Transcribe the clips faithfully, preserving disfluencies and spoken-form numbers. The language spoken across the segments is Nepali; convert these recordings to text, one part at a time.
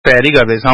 तयारी गर्दैछौ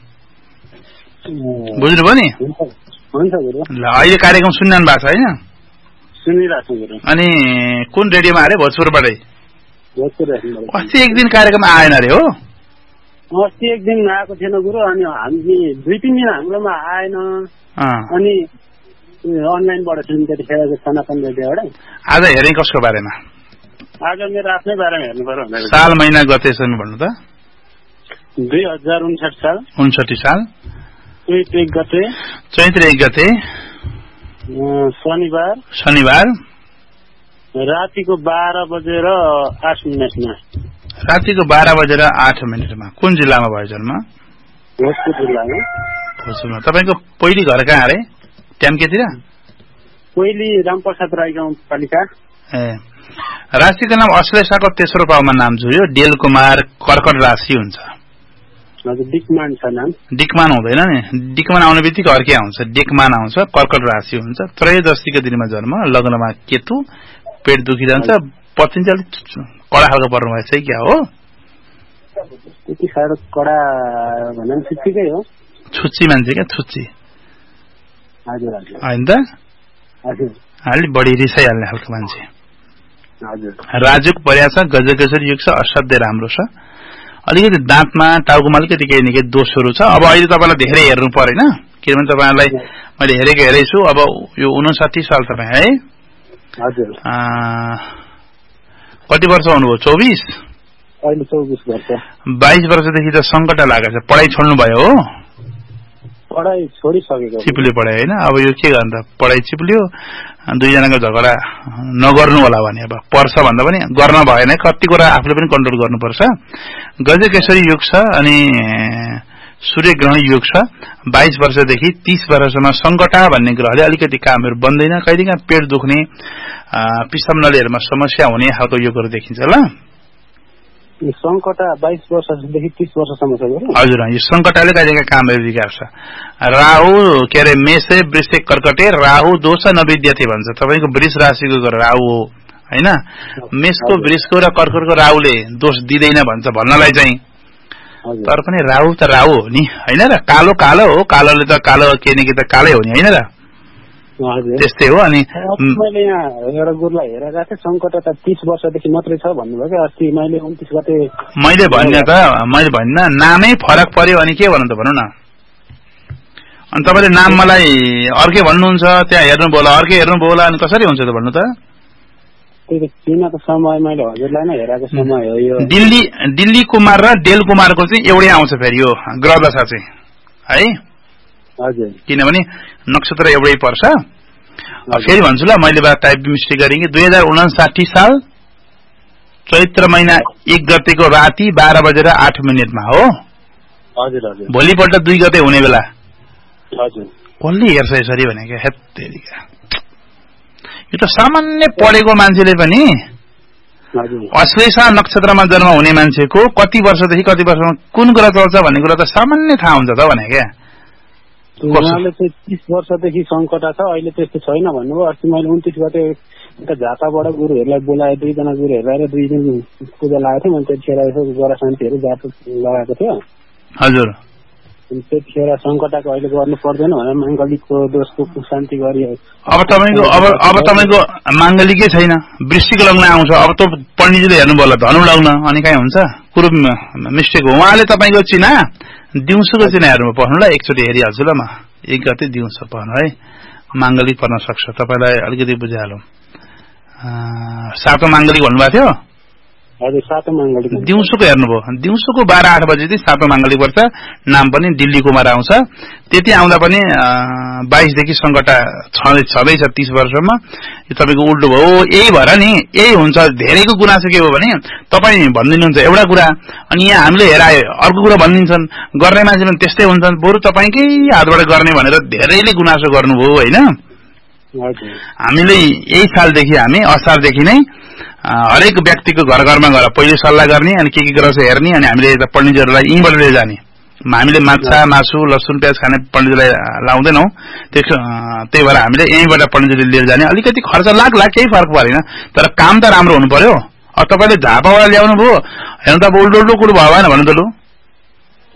बुझ्नुभयो नि हुन्छ गुरु ल अहिले कार्यक्रम सुन्नु भएको छ हैन सुनिरहेको छु गुरु अनि कुन रेडियोमा अरे भोजपुरबाटै भोजपुर अस्ति एक दिन कार्यक्रम आएन रे हो अस्ति एक दिन आएको थिएन गुरु अनि हामी दुई तीन दिन हाम्रोमा आएन अनि अनलाइनबाट सुन्नु त्यतिखेर सनातन रेडियोबाट आज हेरेँ कसको बारेमा आज मेरो आफ्नै बारेमा हेर्नु पर्यो भनेर साल महिना गतेसम्म भन्नु त दुई हजार उन्साठी साल उन्साठी साल चैत्र एक गते चैत्र एक गते शनिबार शनिबार रातिको बाह्र बजेर आठ मिनटमा रातिको बाह्र बजेर आठ मिनटमा कुन जिल्लामा भयो जन्म भोजपुर जिल्लामा भोजपुरमा तपाईँको पहिली घर कहाँ अरे ट्याम्केतिर पहिली रामप्रसाद राई गाउँपालिका ए राशिको नाम अश्लेषाको तेस्रो पाउमा नाम जोड्यो डेल कुमार कर्कट राशि हुन्छ हजुर डिकमान छ नाम डिकमान हुँदैन नि डिकमान आउने बित्तिकै अर्कै आउँछ डिकमान आउँछ कर्कट राशि हुन्छ त्रयोदशीको दिनमा जन्म लग्नमा केतु पेट दुखिरहन्छ पत्नी चाहिँ अलिक कडा खालको पर्नु भएछ क्या हो त्यति साह्रो कडा भन्दा पनि ठिकै हो छुच्ची मान्छे क्या छुच्ची हजुर हजुर होइन त हजुर अलिक बढी रिसाइहाल्ने खालको मान्छे हजुर राजुक पर्या छ गजकेशरी युग छ असाध्यै राम्रो छ अलिकति दाँतमा टाउकोमा अलिकति केही न केही दोषहरू छ अब अहिले तपाईँलाई धेरै हेर्नु परेन किनभने तपाईँलाई मैले हेरेको हेरै छु अब यो उनसाठी साल तपाईँ है हजुर कति वर्ष हुनुभयो चौबिस अहिले चौबिस वर्ष बाइस वर्षदेखि त सङ्कट लागेको छ पढाइ छोड्नु भयो हो पढाइ छोडिसकेको चिप्ल्यो पढाइ होइन अब यो के गर्नु त पढाइ चिप्ल्यो दुईजनाको झगडा नगर्नु होला भने अब पर्छ भन्दा पनि गर्न भएन कति कुरा आफूले पनि कन्ट्रोल गर्नुपर्छ गजकेशरी युग छ अनि सूर्य ग्रहण युग छ बाइस वर्षदेखि तीस वर्षसम्म सङ्कटा भन्ने ग्रहले अलिकति कामहरू बन्दैन कहिलेकाहीँ पेट दुख्ने पिसाब नलीहरूमा समस्या हुने खालको योगहरू देखिन्छ ल सङ्कटा बाइस वर्षदेखि तीस वर्षसम्म छ हजुर यो सङ्कटाले कहिलेकाहीँ कामहरू बिगार्छ राहु के अरे मेषे वृश्चिक कर्कटे राहु दोष नविद्यते भन्छ तपाईँको वृष राशिको राहु हो होइन मेषको वृषको र कर्कटको राहुले दोष दिँदैन भन्छ भन्नलाई चाहिँ तर पनि राहु त राहु हो नि होइन र कालो कालो हो कालोले त कालो के न के त कालै हो नि होइन र त्यस्तै हो अनि मैले यहाँ एउटा गुरुलाई हेरेर गएको थिएँ सङ्कट त तीस वर्षदेखि मात्रै छ भन्नुभयो क्या अस्ति मैले उन्तिस गते मैले भन्ने त मैले भन्न नामै फरक पर्यो अनि के भन्नु त भन्नु न अनि तपाईँले नाम मलाई अर्कै भन्नुहुन्छ त्यहाँ हेर्नुभयो होला अर्कै हेर्नुभयो होला अनि कसरी हुन्छ त भन्नु त समय मैले हजुरलाई नै हेरेको समय हो यो दिल्ली दिल्ली कुमार र डेल कुमारको चाहिँ एउटै आउँछ फेरि यो ग्रह दशा चाहिँ है हजुर किनभने नक्षत्र एउटै पर्छ फेरि भन्छु ल मैले टाइप मिस्टेक गरेँ कि दुई हजार उनासाठी साल चैत्र महिना एक गतेको राति बाह्र बजेर आठ मिनटमा हो हजुर हजुर भोलिपल्ट दुई गते हुने बेला हजुर कसले हेर्छ यसरी भनेको हेत्तेरिका यो त सामान्य पढेको मान्छेले पनि अश्लेषा नक्षत्रमा जन्म हुने मान्छेको कति वर्षदेखि कति वर्षमा कुन ग्रह चल्छ भन्ने कुरा त सामान्य थाहा हुन्छ त भने क्या उहाँले चाहिँ तीस वर्षदेखि सङ्कटा छ अहिले त्यस्तो छैन भन्नुभयो अस्ति मैले उन्तिस गते यता झापाबाट गुरुहरूलाई बोलाए दुईजना गुरुहरूलाई र दुई दिन पूजा लगाएको थिएँ मैले त्यतिखेर यसो गरा शान्तिहरू जाप लगाएको थियो हजुर त्यतिखेर सङ्कटाको अहिले गर्नु पर्दैन भनेर माङ्गलिकको दोषको शान्ति गरियो अब तपाईँको अब अब तपाईँको माङ्गलिकै छैन वृश्चिक लग्न आउँछ अब त पण्डितजीले हेर्नुभयो होला धनु लग्न अनि कहीँ हुन्छ कुरो मिस्टेक हो उहाँले तपाईँको चिना दिउँसोको चिना हेर्नु पर्नु ल एकचोटि हेरिहाल्छु ल म एक गते दिउँसो पर्नु है माङ्गलिक पर्न सक्छ तपाईँलाई अलिकति बुझाइहालौँ सातो माङ्गलिक भन्नुभएको थियो हजुर सातो माङ्गलिक दिउँसोको हेर्नुभयो दिउँसोको बाह्र आठ बजे चाहिँ सातो माङ्गलिक पर्छ नाम पनि दिल्ली कुमार आउँछ त्यति आउँदा पनि बाइसदेखि सङ्कटा छँदैछ तीस वर्षमा यो तपाईँको उल्टो भयो यही भएर नि यही हुन्छ धेरैको गुनासो के हो भने तपाईँ भनिदिनुहुन्छ एउटा कुरा अनि यहाँ हामीले हेरायो अर्को कुरा भनिदिन्छन् गर्ने मान्छे पनि त्यस्तै हुन्छन् बरु तपाईँकै हातबाट गर्ने भनेर धेरैले गुनासो गर्नुभयो होइन हामीले यही सालदेखि हामी असारदेखि नै हरेक व्यक्तिको घर घरमा गएर पहिले सल्लाह गर्ने अनि के के गरेर हेर्ने अनि हामीले पण्डितजीहरूलाई यहीँबाट लिएर जाने हामीले माछा मासु लसुन प्याज खाने पण्डितजीलाई लाउँदैनौँ त्यही भएर हामीले यहीँबाट पण्डितजीले लिएर जाने अलिकति खर्च लाग्ला केही फरक परेन तर काम त राम्रो हुनु पर्यो अब तपाईँले झापाबाट ल्याउनु भयो हेर्नु त अब उल्टो उल्टो कुरो भयो भएन भन्नु त लु